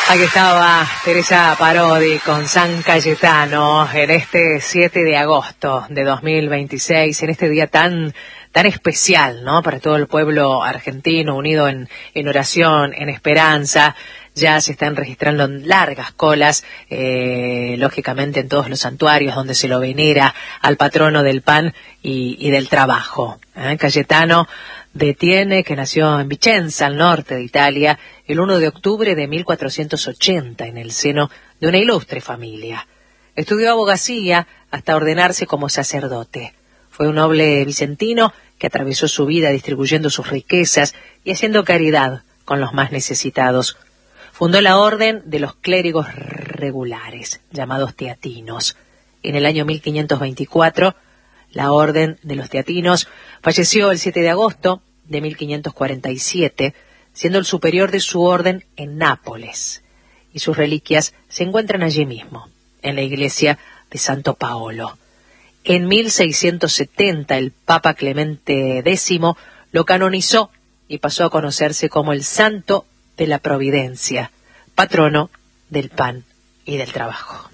Aquí estaba Teresa Parodi con San Cayetano en este 7 de agosto de 2026, en este día tan especial, ¿no? Para todo el pueblo argentino unido en oración, en esperanza. Ya se están registrando largas colas, lógicamente en todos los santuarios donde se lo venera al patrono del pan y del trabajo. Cayetano Detiene, que nació en Vicenza, al norte de Italia, el 1 de octubre de 1480, en el seno de una ilustre familia. Estudió abogacía hasta ordenarse como sacerdote. Fue un noble vicentino que atravesó su vida distribuyendo sus riquezas y haciendo caridad con los más necesitados. Fundó la orden de los clérigos regulares, llamados teatinos. En el año 1524, la orden de los teatinos falleció el 7 de agosto de 1547, siendo el superior de su orden en Nápoles, y sus reliquias se encuentran allí mismo, en la iglesia de Santo Paolo. En 1670 el Papa Clemente X lo canonizó y pasó a conocerse como el Santo de la Providencia, patrono del pan y del trabajo.